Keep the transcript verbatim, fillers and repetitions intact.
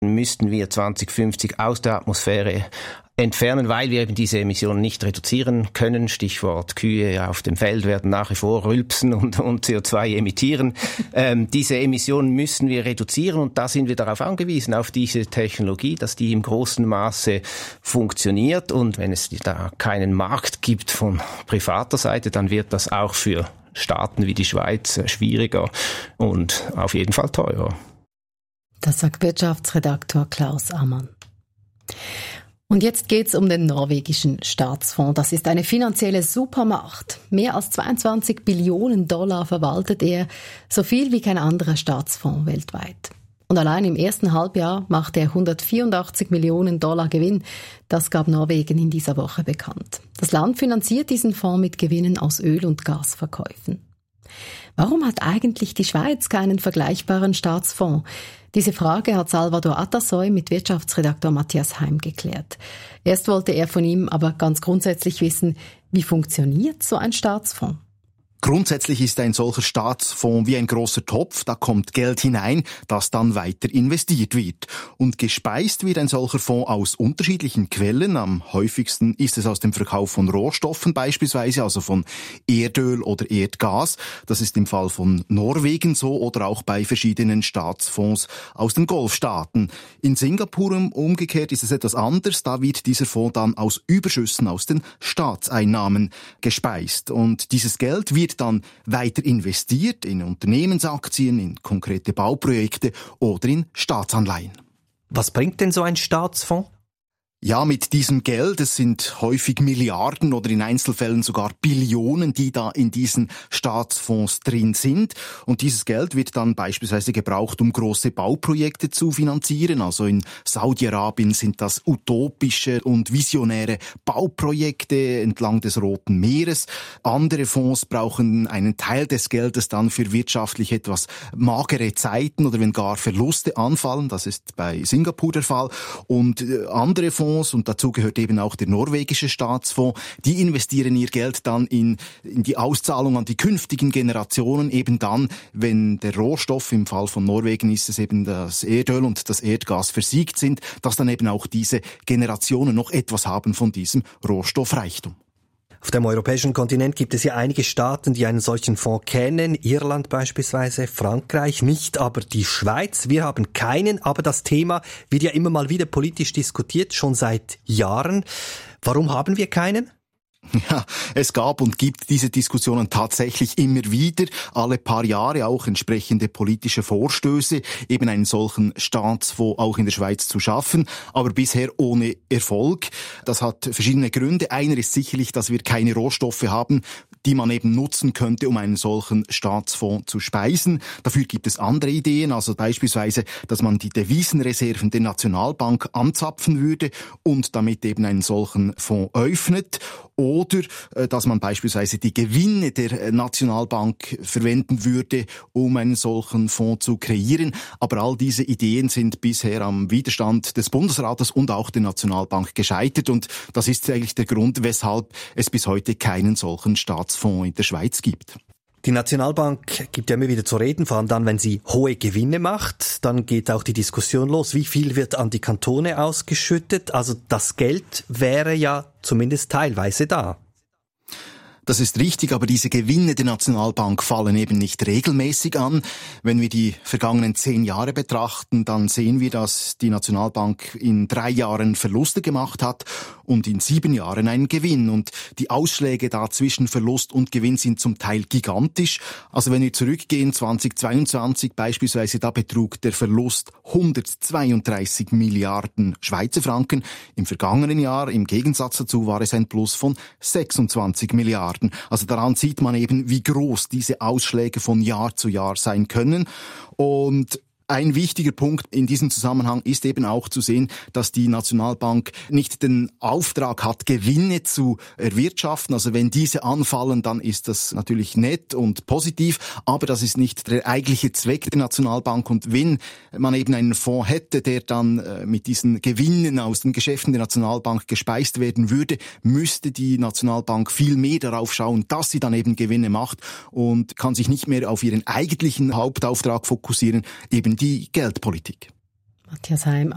müssten wir zwanzig fünfzig aus der Atmosphäre entfernen, weil wir eben diese Emissionen nicht reduzieren können. Stichwort Kühe auf dem Feld werden nach wie vor rülpsen und, und C O zwei emittieren. Ähm, diese Emissionen müssen wir reduzieren und da sind wir darauf angewiesen, auf diese Technologie, dass die im großen Maße funktioniert. Und wenn es da keinen Markt gibt von privater Seite, dann wird das auch für Staaten wie die Schweiz schwieriger und auf jeden Fall teurer. Das sagt Wirtschaftsredaktor Klaus Ammann. Und jetzt geht's um den norwegischen Staatsfonds. Das ist eine finanzielle Supermacht. Mehr als zweiundzwanzig Billionen Dollar verwaltet er, so viel wie kein anderer Staatsfonds weltweit. Und allein im ersten Halbjahr machte er hundertvierundachtzig Millionen Dollar Gewinn. Das gab Norwegen in dieser Woche bekannt. Das Land finanziert diesen Fonds mit Gewinnen aus Öl- und Gasverkäufen. Warum hat eigentlich die Schweiz keinen vergleichbaren Staatsfonds? Diese Frage hat Salvador Atassoy mit Wirtschaftsredaktor Matthias Heim geklärt. Erst wollte er von ihm aber ganz grundsätzlich wissen, wie funktioniert so ein Staatsfonds? Grundsätzlich ist ein solcher Staatsfonds wie ein großer Topf, da kommt Geld hinein, das dann weiter investiert wird. Und gespeist wird ein solcher Fonds aus unterschiedlichen Quellen. Am häufigsten ist es aus dem Verkauf von Rohstoffen beispielsweise, also von Erdöl oder Erdgas. Das ist im Fall von Norwegen so oder auch bei verschiedenen Staatsfonds aus den Golfstaaten. In Singapur umgekehrt ist es etwas anders. Da wird dieser Fonds dann aus Überschüssen aus den Staatseinnahmen gespeist. Und dieses Geld wird dann weiter investiert in Unternehmensaktien, in konkrete Bauprojekte oder in Staatsanleihen. Was bringt denn so ein Staatsfonds? Ja, mit diesem Geld, es sind häufig Milliarden oder in Einzelfällen sogar Billionen, die da in diesen Staatsfonds drin sind. Und dieses Geld wird dann beispielsweise gebraucht, um große Bauprojekte zu finanzieren. Also in Saudi-Arabien sind das utopische und visionäre Bauprojekte entlang des Roten Meeres. Andere Fonds brauchen einen Teil des Geldes dann für wirtschaftlich etwas magere Zeiten oder wenn gar Verluste anfallen. Das ist bei Singapur der Fall. Und andere Fonds, und dazu gehört eben auch der norwegische Staatsfonds, die investieren ihr Geld dann in, in die Auszahlung an die künftigen Generationen, eben dann, wenn der Rohstoff, im Fall von Norwegen ist es eben das Erdöl und das Erdgas versiegt sind, dass dann eben auch diese Generationen noch etwas haben von diesem Rohstoffreichtum. Auf dem europäischen Kontinent gibt es ja einige Staaten, die einen solchen Fonds kennen. Irland beispielsweise, Frankreich, nicht aber die Schweiz. Wir haben keinen, aber das Thema wird ja immer mal wieder politisch diskutiert, schon seit Jahren. Warum haben wir keinen? Ja, es gab und gibt diese Diskussionen tatsächlich immer wieder, alle paar Jahre auch entsprechende politische Vorstöße, eben einen solchen Staatsfonds auch in der Schweiz zu schaffen, aber bisher ohne Erfolg. Das hat verschiedene Gründe. Einer ist sicherlich, dass wir keine Rohstoffe haben, die man eben nutzen könnte, um einen solchen Staatsfonds zu speisen. Dafür gibt es andere Ideen, also beispielsweise, dass man die Devisenreserven der Nationalbank anzapfen würde und damit eben einen solchen Fonds öffnet. Oder dass man beispielsweise die Gewinne der Nationalbank verwenden würde, um einen solchen Fonds zu kreieren. Aber all diese Ideen sind bisher am Widerstand des Bundesrates und auch der Nationalbank gescheitert. Und das ist eigentlich der Grund, weshalb es bis heute keinen solchen Staatsfonds in der Schweiz gibt. Die Nationalbank gibt ja immer wieder zu reden, vor allem dann, wenn sie hohe Gewinne macht. Dann geht auch die Diskussion los, wie viel wird an die Kantone ausgeschüttet. Also das Geld wäre ja zumindest teilweise da. Das ist richtig, aber diese Gewinne der Nationalbank fallen eben nicht regelmäßig an. Wenn wir die vergangenen zehn Jahre betrachten, dann sehen wir, dass die Nationalbank in drei Jahren Verluste gemacht hat und in sieben Jahren einen Gewinn. Und die Ausschläge da zwischen Verlust und Gewinn sind zum Teil gigantisch. Also wenn wir zurückgehen, zweitausendzweiundzwanzig beispielsweise, da betrug der Verlust hundertzweiunddreißig Milliarden Schweizer Franken. Im vergangenen Jahr, im Gegensatz dazu, war es ein Plus von sechsundzwanzig Milliarden. Also daran sieht man eben, wie groß diese Ausschläge von Jahr zu Jahr sein können. Und ein wichtiger Punkt in diesem Zusammenhang ist eben auch zu sehen, dass die Nationalbank nicht den Auftrag hat, Gewinne zu erwirtschaften. Also wenn diese anfallen, dann ist das natürlich nett und positiv, aber das ist nicht der eigentliche Zweck der Nationalbank. Und wenn man eben einen Fonds hätte, der dann mit diesen Gewinnen aus den Geschäften der Nationalbank gespeist werden würde, müsste die Nationalbank viel mehr darauf schauen, dass sie dann eben Gewinne macht und kann sich nicht mehr auf ihren eigentlichen Hauptauftrag fokussieren, eben die Geldpolitik. Matthias Heim